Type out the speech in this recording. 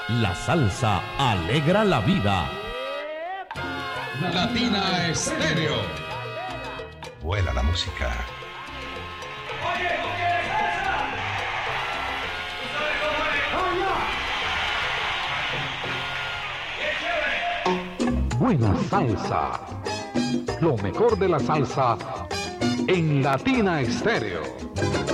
La salsa alegra la vida. Latina Estéreo. Vuela la música. Buena salsa. Lo mejor de la salsa en Latina Estéreo.